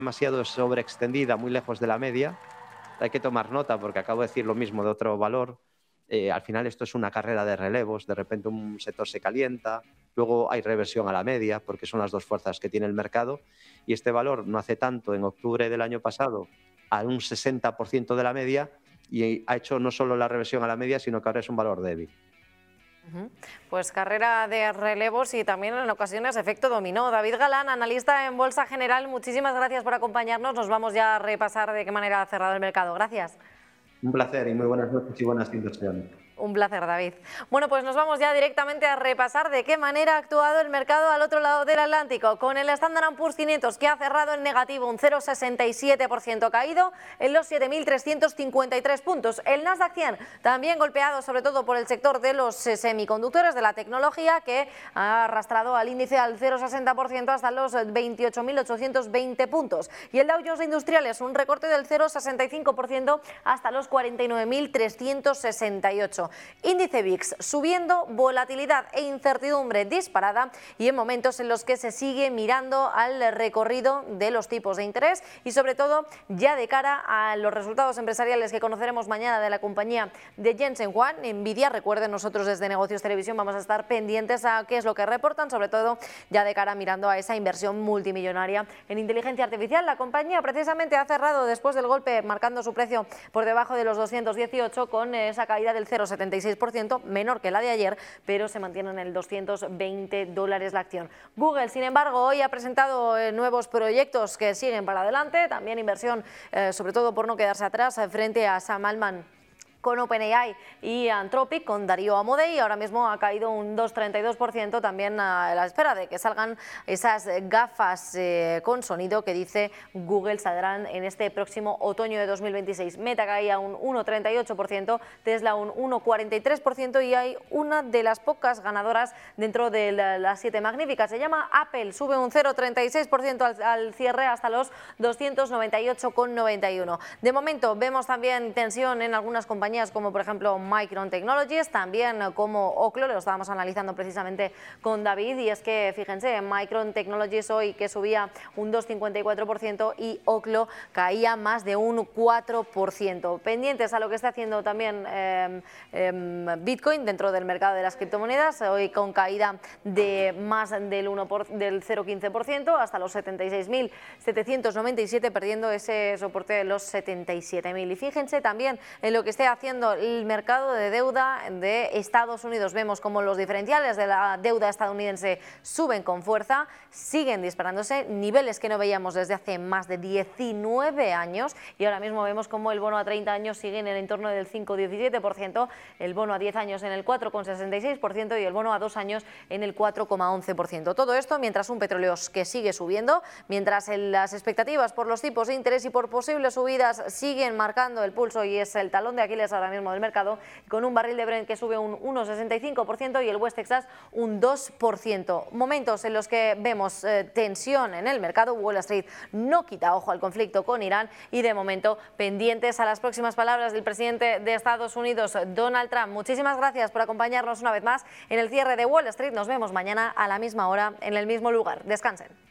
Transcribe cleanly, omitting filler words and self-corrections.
demasiado sobreextendida, muy lejos de la media. Hay que tomar nota porque acabo de decir lo mismo de otro valor. Al final esto es una carrera de relevos, de repente un sector se calienta, luego hay reversión a la media porque son las dos fuerzas que tiene el mercado y este valor no hace tanto, en octubre del año pasado, a un 60% de la media y ha hecho no solo la reversión a la media, sino que ahora es un valor débil. Pues carrera de relevos y también en ocasiones efecto dominó. David Galán, analista en Bolsa General, muchísimas gracias por acompañarnos. Nos vamos ya a repasar de qué manera ha cerrado el mercado. Gracias. Un placer y muy buenas noches y buenas inversiones. Un placer, David. Bueno, pues nos vamos ya directamente a repasar de qué manera ha actuado el mercado al otro lado del Atlántico, con el Standard & Poor's 500 que ha cerrado en negativo, un 0,67% caído en los 7.353 puntos. El Nasdaq 100 también golpeado sobre todo por el sector de los semiconductores, de la tecnología, que ha arrastrado al índice al 0,60% hasta los 28.820 puntos. Y el Dow Jones Industriales, un recorte del 0,65% hasta los 49.368. Índice VIX subiendo, volatilidad e incertidumbre disparada y en momentos en los que se sigue mirando al recorrido de los tipos de interés y sobre todo ya de cara a los resultados empresariales que conoceremos mañana de la compañía de Jensen Huang, Nvidia. Recuerden, nosotros desde Negocios Televisión vamos a estar pendientes a qué es lo que reportan, sobre todo ya de cara mirando a esa inversión multimillonaria en inteligencia artificial. La compañía precisamente ha cerrado después del golpe marcando su precio por debajo de los 218 con esa caída del 0,76%, menor que la de ayer, pero se mantiene en el $220 la acción. Google, sin embargo, hoy ha presentado nuevos proyectos que siguen para adelante, también inversión, sobre todo por no quedarse atrás, frente a Sam Altman con OpenAI y Anthropic, con Darío Amodei. Ahora mismo ha caído un 2,32%, también a la espera de que salgan esas gafas con sonido que dice Google saldrán en este próximo otoño de 2026. Meta caía un 1,38%, Tesla un 1,43% y hay una de las pocas ganadoras dentro de las 7 magníficas. Se llama Apple, sube un 0,36% al cierre hasta los 298,91. De momento vemos también tensión en algunas compañías como por ejemplo Micron Technologies, también como Oclo, lo estábamos analizando precisamente con David, y es que fíjense, Micron Technologies hoy que subía un 2,54% y Oclo caía más de un 4%. Pendientes a lo que está haciendo también Bitcoin dentro del mercado de las criptomonedas, hoy con caída de más del 0,15% hasta los 76.797, perdiendo ese soporte de los 77.000. Y fíjense también en lo que esté haciendo el mercado de deuda de Estados Unidos. Vemos como los diferenciales de la deuda estadounidense suben con fuerza, siguen disparándose, niveles que no veíamos desde hace más de 19 años y ahora mismo vemos como el bono a 30 años sigue en el entorno del 5,17%, el bono a 10 años en el 4,66% y el bono a 2 años en el 4,11%. Todo esto mientras un petróleo que sigue subiendo, mientras las expectativas por los tipos de interés y por posibles subidas siguen marcando el pulso y es el talón de Aquiles ahora mismo del mercado, con un barril de Brent que sube un 1,65% y el West Texas un 2%. Momentos en los que vemos tensión en el mercado. Wall Street no quita ojo al conflicto con Irán y de momento pendientes a las próximas palabras del presidente de Estados Unidos, Donald Trump. Muchísimas gracias por acompañarnos una vez más en el cierre de Wall Street. Nos vemos mañana a la misma hora en el mismo lugar. Descansen.